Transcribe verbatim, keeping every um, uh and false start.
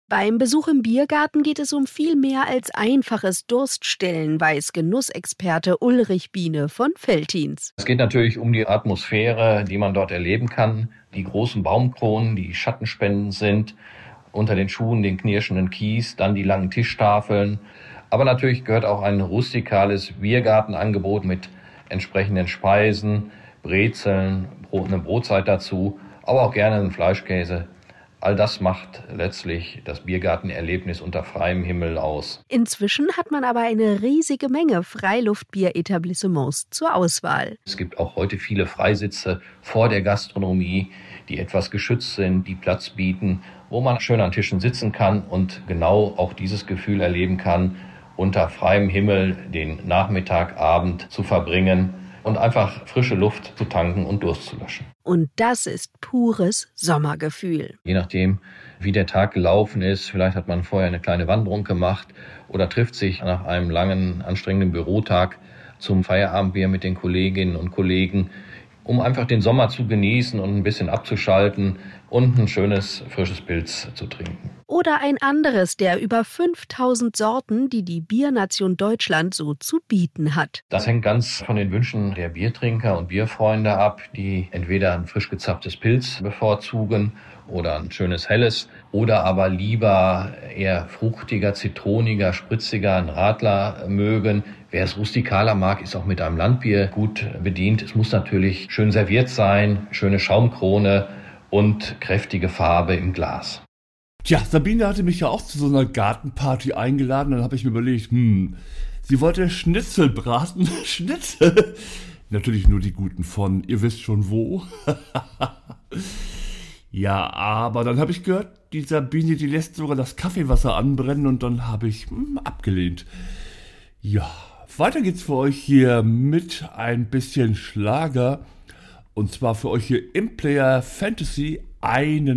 Beim Besuch im Biergarten geht es um viel mehr als einfaches Durststillen, weiß Genussexperte Ulrich Biene von Veltins. Es geht natürlich um die Atmosphäre, die man dort erleben kann. Die großen Baumkronen, die schattenspendend sind, unter den Schuhen den knirschenden Kies, dann die langen Tischtafeln. Aber natürlich gehört auch ein rustikales Biergartenangebot mit entsprechenden Speisen, Brezeln, eine Brotzeit dazu, aber auch gerne einen Fleischkäse. All das macht letztlich das Biergartenerlebnis unter freiem Himmel aus. Inzwischen hat man aber eine riesige Menge Freiluftbier-Etablissements zur Auswahl. Es gibt auch heute viele Freisitze vor der Gastronomie, die etwas geschützt sind, die Platz bieten, wo man schön an Tischen sitzen kann und genau auch dieses Gefühl erleben kann, unter freiem Himmel den Nachmittag, Abend zu verbringen und einfach frische Luft zu tanken und Durst zu löschen. Und das ist pures Sommergefühl. Je nachdem, wie der Tag gelaufen ist, vielleicht hat man vorher eine kleine Wanderung gemacht oder trifft sich nach einem langen, anstrengenden Bürotag zum Feierabendbier mit den Kolleginnen und Kollegen, um einfach den Sommer zu genießen und ein bisschen abzuschalten und ein schönes, frisches Pilz zu trinken. Oder ein anderes der über fünftausend Sorten, die die Biernation Deutschland so zu bieten hat. Das hängt ganz von den Wünschen der Biertrinker und Bierfreunde ab, die entweder ein frisch gezapftes Pilz bevorzugen oder ein schönes helles oder aber lieber eher fruchtiger, zitroniger, spritziger, ein Radler mögen. Wer es rustikaler mag, ist auch mit einem Landbier gut bedient. Es muss natürlich schön serviert sein, schöne Schaumkrone und kräftige Farbe im Glas. Tja, Sabine hatte mich ja auch zu so einer Gartenparty eingeladen. Dann habe ich mir überlegt, hm, sie wollte Schnitzel braten. Schnitzel? Natürlich nur die guten von, ihr wisst schon wo. Ja, aber dann habe ich gehört, die Sabine, die lässt sogar das Kaffeewasser anbrennen und dann habe ich hm, abgelehnt. Ja, weiter geht's für euch hier mit ein bisschen Schlager. Und zwar für euch hier im Player Fantasy einen